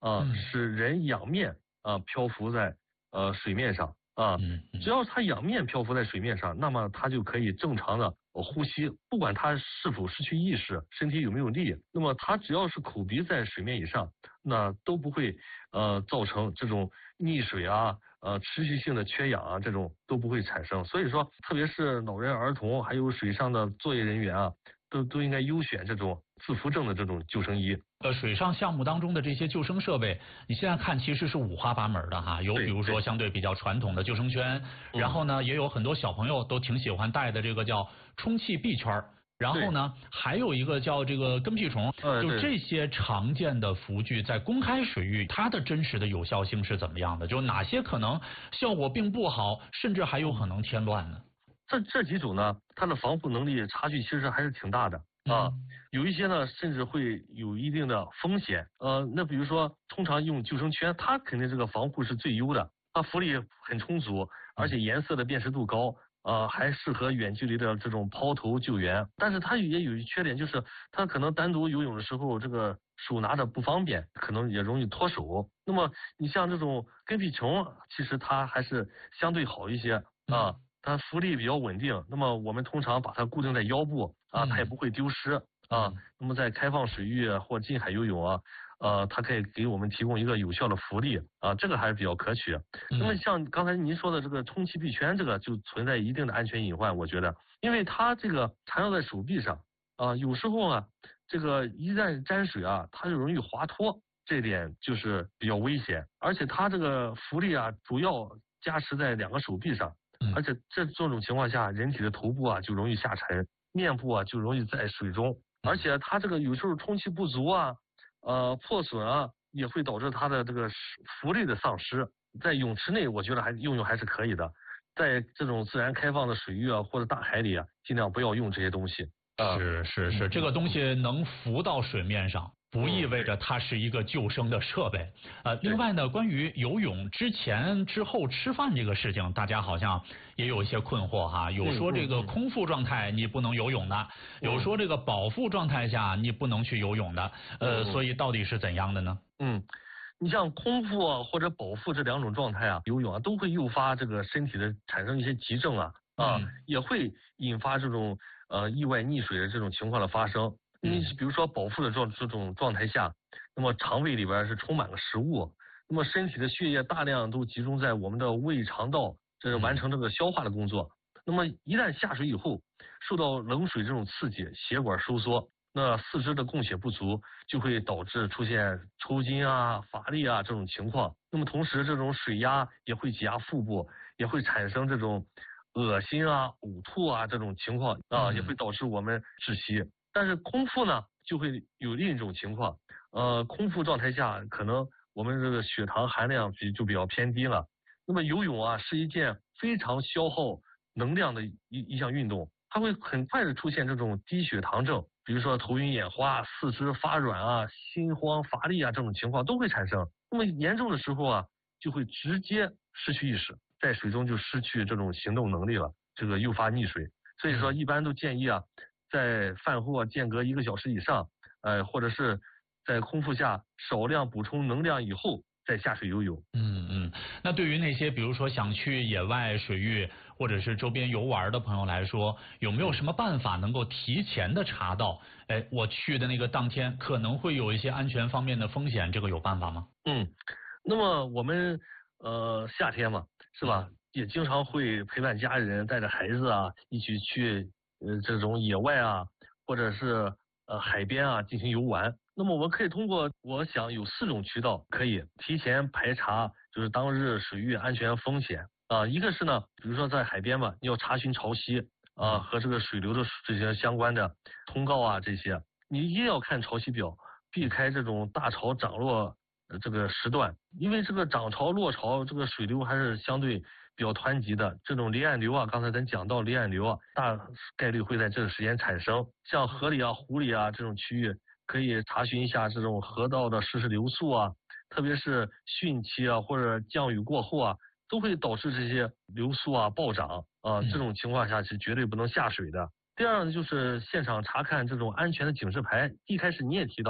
使人仰面漂浮在水面上只要它仰面漂浮在水面上，那么它就可以正常的呼吸，不管它是否失去意识，身体有没有力，那么它只要是口鼻在水面以上，那都不会造成这种溺水持续性的缺氧这种都不会产生。所以说，特别是老人、儿童还有水上的作业人员都应该优选这种自浮症的这种救生衣。 水上项目当中的这些救生设备，你现在看其实是五花八门的哈，有比如说相对比较传统的救生圈，然后呢也有很多小朋友都挺喜欢带的这个叫充气臂圈，然后呢还有一个叫这个跟屁虫，就这些常见的浮具在公开水域它的真实的有效性是怎么样的？就哪些可能效果并不好，甚至还有可能添乱呢？ 这几种呢，它的防护能力差距其实还是挺大的有一些呢甚至会有一定的风险那比如说通常用救生圈，它肯定这个防护是最优的，它浮力很充足，而且颜色的辨识度高还适合远距离的这种抛投救援。但是它也有一缺点，就是它可能单独游泳的时候这个手拿着不方便，可能也容易脱手。那么你像这种跟屁虫，其实它还是相对好一些它浮力比较稳定，那么我们通常把它固定在腰部它也不会丢失那么在开放水域或近海游泳它可以给我们提供一个有效的浮力这个还是比较可取。那么像刚才您说的这个充气臂圈，这个就存在一定的安全隐患，我觉得，因为它这个缠绕在手臂上有时候这个一旦沾水它就容易滑脱，这点就是比较危险。而且它这个浮力主要加持在两个手臂上。而且这种情况下，人体的头部就容易下沉，面部就容易在水中，而且它这个有时候充气不足破损也会导致它的这个浮力的丧失。在泳池内，我觉得用还是可以的，在这种自然开放的水域或者大海里尽量不要用这些东西。 是，这个东西能浮到水面上，不意味着它是一个救生的设备。另外呢，关于游泳之前之后吃饭这个事情，大家好像也有一些困惑哈。有说这个空腹状态你不能游泳的，有说这个饱腹状态下你不能去游泳的。所以到底是怎样的呢？ 你像空腹或者饱腹这两种状态游泳都会诱发这个身体的产生一些急症也会引发这种意外溺水的这种情况的发生。你比如说饱腹的这种状态下，那么肠胃里边是充满了食物，那么身体的血液大量都集中在我们的胃肠道，这是完成这个消化的工作。那么一旦下水以后，受到冷水这种刺激，血管收缩，那四肢的供血不足，就会导致出现抽筋乏力这种情况。那么同时这种水压也会挤压腹部，也会产生这种恶心呕吐这种情况也会导致我们窒息。但是空腹呢就会有另一种情况空腹状态下可能我们这个血糖含量就比较偏低了。那么游泳是一件非常消耗能量的一项运动，它会很快的出现这种低血糖症，比如说头晕眼花、四肢发软心慌乏力这种情况都会产生。那么严重的时候就会直接失去意识，在水中就失去这种行动能力了，这个诱发溺水。所以说一般都建议在饭后间隔1个小时以上或者是在空腹下少量补充能量以后再下水游泳。 那对于那些比如说想去野外水域或者是周边游玩的朋友来说，有没有什么办法能够提前的查到我去的那个当天可能会有一些安全方面的风险，这个有办法吗？ 那么我们夏天嘛是吧也经常会陪伴家人，带着孩子一起去这种野外或者是海边进行游玩。那么我们可以通过我想有4种渠道可以提前排查就是当日水域安全风险一个是呢比如说在海边嘛，你要查询潮汐和这个水流的这些相关的通告这些，你一定要看潮汐表，避开这种大潮涨落这个时段，因为这个涨潮落潮这个水流还是相对比较湍急的，这种离岸流刚才咱讲到离岸流大概率会在这个时间产生。像河里湖里这种区域可以查询一下这种河道的实时流速特别是汛期或者降雨过后都会导致这些流速暴涨这种情况下是绝对不能下水的。第二呢就是现场查看这种安全的警示牌，一开始你也提到了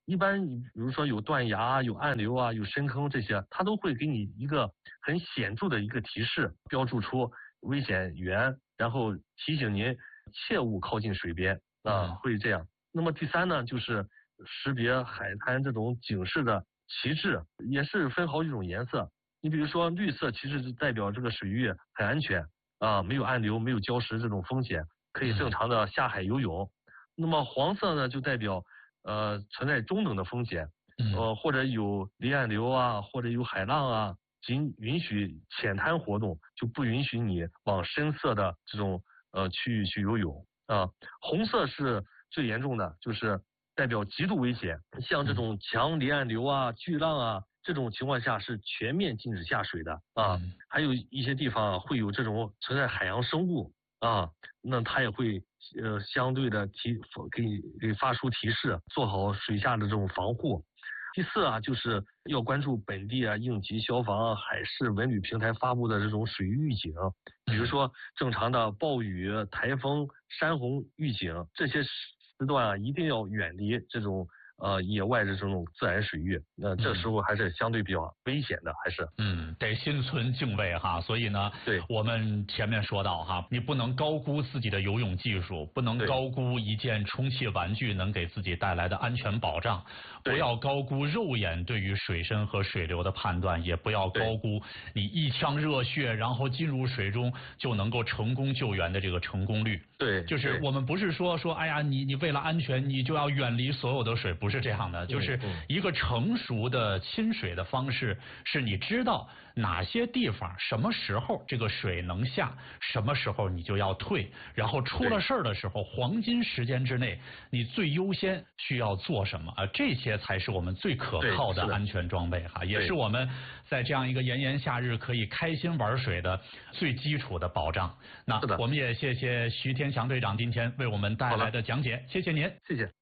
一般比如说有断崖、有暗流啊、有深坑这些，它都会给你一个很显著的一个提示，标注出危险源，然后提醒您切勿靠近水边啊，会这样。那么第三呢，就是识别海滩这种警示的旗帜，也是分好几种颜色。你比如说绿色其实是代表这个水域很安全啊，没有暗流、没有礁石这种风险，可以正常的下海游泳。那么黄色呢，就代表存在中等的风险，或者有离岸流啊，或者有海浪啊，仅允许浅滩活动，就不允许你往深色的这种区域去游泳啊。红色是最严重的，就是代表极度危险，像这种强离岸流啊、巨浪啊，这种情况下是全面禁止下水的啊。还有一些地方会有这种存在海洋生物啊，那它也会相对的给发出提示，做好水下的这种防护。第四啊，就是要关注本地啊应急消防、海事文旅平台发布的这种水域预警，比如说正常的暴雨、台风、山洪预警，这些时段啊一定要远离这种野外的这种自然水域，那这时候还是相对比较危险的，还是得心存敬畏哈。所以呢， 对， 我们前面说到哈，你不能高估自己的游泳技术，不能高估一件充气玩具能给自己带来的安全保障，不要高估肉眼对于水深和水流的判断，也不要高估你一腔热血然后进入水中就能够成功救援的这个成功率。 对， 就是我们不是说哎呀，你为了安全你就要远离所有的水，不是这样的，就是一个成熟的亲水的方式，是你知道哪些地方什么时候这个水能下，什么时候你就要退，然后出了事儿的时候黄金时间之内你最优先需要做什么啊？这些才是我们最可靠的安全装备哈，也是我们在这样一个炎炎夏日可以开心玩水的最基础的保障。那我们也谢谢徐天祥队长今天为我们带来的讲解，谢谢您， 谢谢。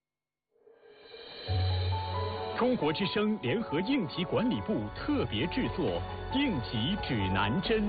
中国之声联合应急管理部特别制作《应急指南针》。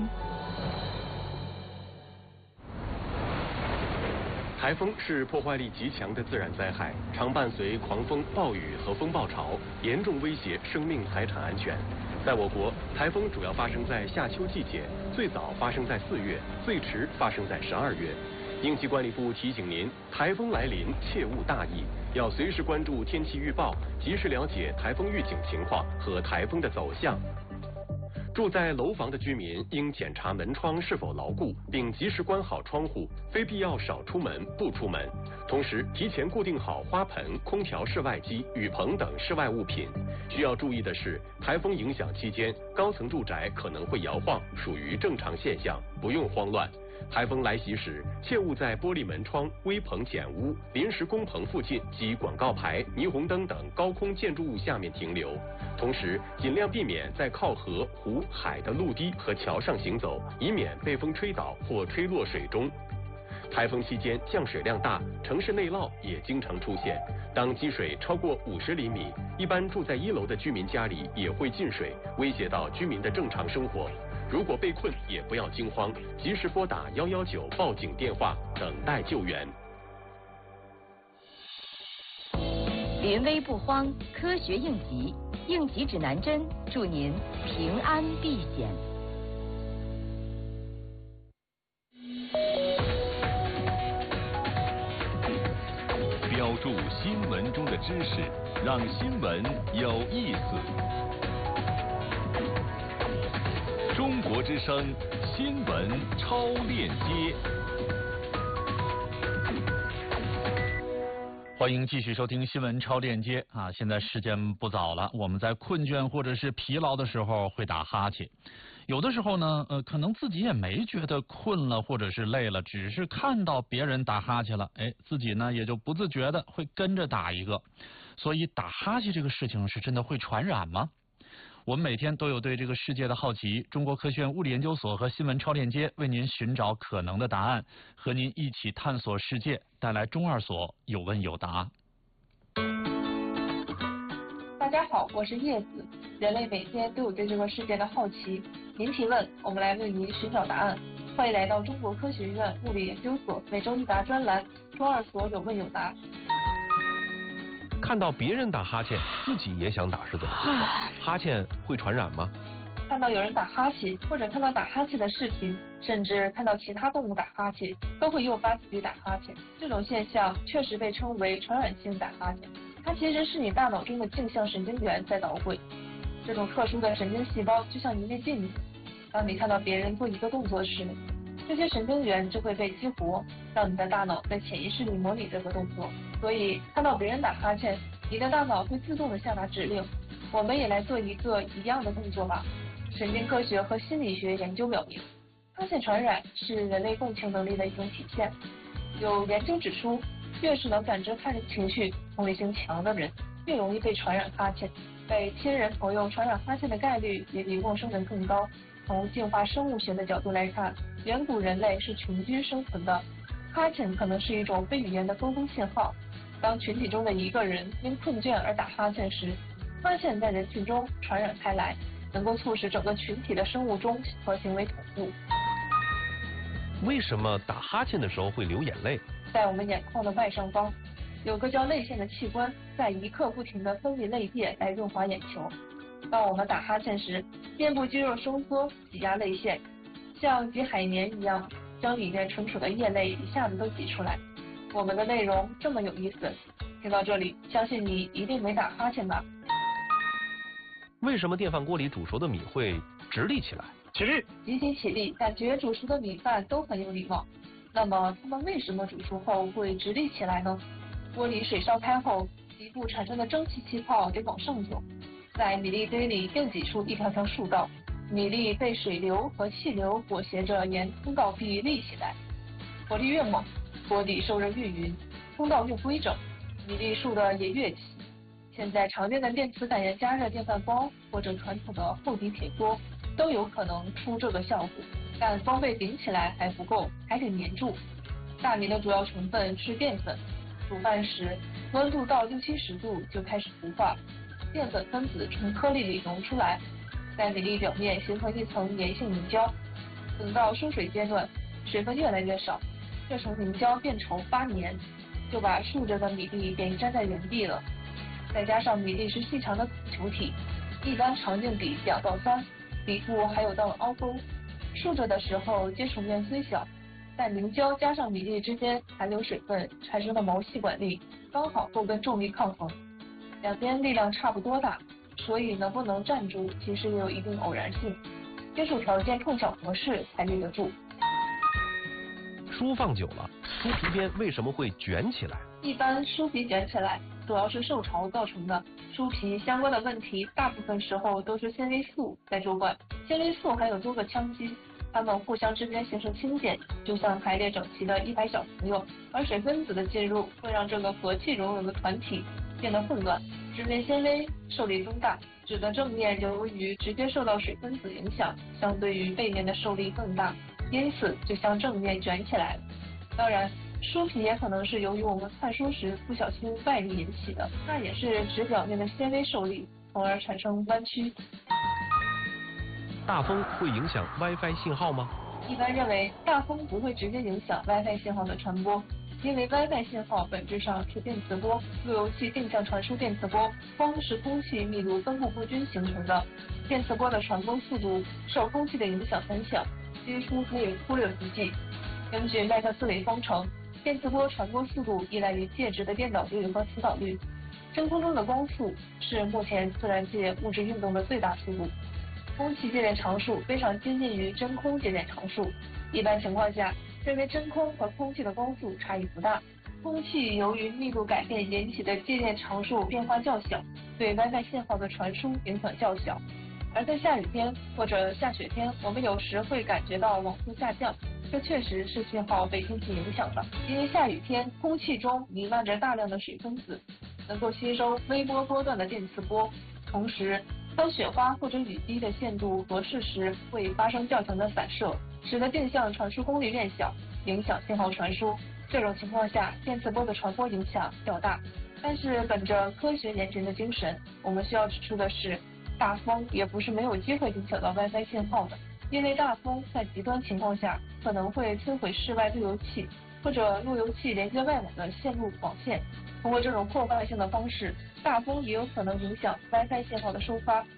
台风是破坏力极强的自然灾害，常伴随狂风、暴雨和风暴潮，严重威胁生命财产安全。在我国，台风主要发生在夏秋季节，最早发生在4月，最迟发生在12月。应急管理部提醒您，台风来临切勿大意，要随时关注天气预报，及时了解台风预警情况和台风的走向。住在楼房的居民应检查门窗是否牢固，并及时关好窗户，非必要少出门不出门。同时，提前固定好花盆、空调室外机、雨棚等室外物品。需要注意的是，台风影响期间，高层住宅可能会摇晃，属于正常现象，不用慌乱。台风来袭时，切勿在玻璃门窗、危棚简屋、临时工棚附近及广告牌、霓虹灯等高空建筑物下面停留。同时，尽量避免在靠河、湖、海的陆地和桥上行走，以免被风吹倒或吹落水中。台风期间降水量大，城市内涝也经常出现。当积水超过50厘米，一般住在1楼的居民家里也会进水，威胁到居民的正常生活。如果被困，也不要惊慌，及时拨打119报警电话，等待救援。 临危不慌，科学应急，应急指南针，祝您平安避险。 标注新闻中的知识，让新闻有意思。中国之声新闻超链接， 欢迎继续收听新闻超链接啊！现在时间不早了，我们在困倦或者是疲劳的时候会打哈欠，有的时候呢，可能自己也没觉得困了或者是累了，只是看到别人打哈欠了，自己呢也就不自觉的会跟着打一个。所以打哈欠这个事情是真的会传染吗？我们每天都有对这个世界的好奇，中国科学院物理研究所和新闻超链接为您寻找可能的答案，和您一起探索世界，带来中2所有问有答。 大家好，我是叶子。人类每天都有对这个世界的好奇，您提问，我们来为您寻找答案。欢迎来到中国科学院物理研究所每周一答专栏，中2所有问有答。 看到别人打哈欠，自己也想打是怎么回事？哈欠会传染吗？ 看到有人打哈欠，或者看到打哈欠的视频，甚至看到其他动物打哈欠，都会诱发自己打哈欠。这种现象确实被称为传染性打哈欠。它其实是你大脑中的镜像神经元在捣鬼。这种特殊的神经细胞就像一面镜子，当你看到别人做一个动作时，这些神经元就会被激活，让你的大脑在潜意识里模拟这个动作。所以看到别人打哈欠，你的大脑会自动的下达指令。我们也来做一个一样的动作吧。神经科学和心理学研究表明，哈欠传染是人类共情能力的一种体现。有研究指出，越是能感知他人情绪、同理心强的人，越容易被传染哈欠。被亲人朋友传染哈欠的概率也比陌生人更高。从进化生物学的角度来看，远古人类是群居生存的，哈欠可能是一种非语言的沟通信号。当群体中的一个人因困倦而打哈欠时，哈欠在人群中传染开来，能够促使整个群体的生物钟和行为同步。 为什么打哈欠的时候会流眼泪？ 在我们眼眶的外上方，有个叫泪腺的器官，在一刻不停地分泌泪液来润滑眼球。当我们打哈欠时，面部肌肉收缩，挤压泪腺，像挤海绵一样，将里面存储的液泪一下子都挤出来。我们的内容这么有意思，听到这里，相信你一定没打哈欠吧？ 为什么电饭锅里煮熟的米会直立起来？ 起立！ 集体起立，感觉煮熟的米饭都很有礼貌。那么它们为什么煮熟后会直立起来呢？锅里水烧开后，底部产生的蒸汽气泡得往上涌，在米粒堆里又挤出一条条竖道，米粒被水流和气流裹挟着沿通道壁立起来。火力越猛，锅底受热越匀，通道越规整，米粒竖的也越齐。现在常见的电磁感应加热电饭煲或者传统的厚底铁锅都有可能出这个效果，但光被顶起来还不够，还得粘住。大米的主要成分是淀粉，煮饭时温度到60-70度就开始糊化，淀粉分子从颗粒里溶出来，在米粒表面形成一层粘性凝胶。等到收水阶段，水分越来越少，这层凝胶变稠发黏，就把竖着的米粒给粘在原地了。再加上米粒是细长的球体，一般常见比2到3，底部还有道凹沟。竖着的时候接触面虽小，但凝胶加上米粒之间含有水分产生的毛细管力刚好够跟重力抗衡，两边力量差不多大，所以能不能站住其实也有一定偶然性，接触条件碰巧合适才立得住。 书放久了，书皮边为什么会卷起来？ 一般书皮卷起来主要是受潮造成的，书皮相关的问题大部分时候都是纤维素在作怪。纤维素还有多个羟基，它们互相之间形成氢键，就像排列整齐的100小朋友，而水分子的进入会让这个和气融融的团体变得混乱，直面纤维受力更大，纸的正面由于直接受到水分子影响，相对于背面的受力更大，因此就向正面卷起来了。当然书皮也可能是由于我们看书时不小心外力引起的，那也是纸表面的纤维受力，从而产生弯曲。 大风会影响 WiFi 信号吗？ 一般认为大风不会直接影响 WiFi 信号的传播，因为 WiFi 信号本质上是电磁波，路由器定向传输电磁波，风是空气密度分布不均形成的，电磁波的传播速度受空气的影响很小，几乎可以忽略不计。根据麦克斯韦方程，电磁波传播速度依赖于介质的电导率和磁导率。真空中的光速是目前自然界物质运动的最大速度。空气介电常数非常接近于真空介电常数。一般情况下，认为真空和空气的光速差异不大。空气由于密度改变引起的介电常数变化较小，对 WiFi 信号的传输影响较小。而在下雨天或者下雪天，我们有时会感觉到网速下降。这确实是信号被天气影响的，因为下雨天空气中弥漫着大量的水分子，能够吸收微波波段的电磁波，同时当雪花或者雨滴的限度合适时，会发生较强的散射，使得定向传输功率变小，影响信号传输。这种情况下，电磁波的传播影响较大。但是本着科学严谨的精神，我们需要指出的是，大风也不是没有机会影响到 WiFi 信号的。因为大风在极端情况下可能会摧毁室外路由器或者路由器连接外网的线路网线， 通过这种破坏性的方式，大风也有可能影响 WiFi 信号的收发，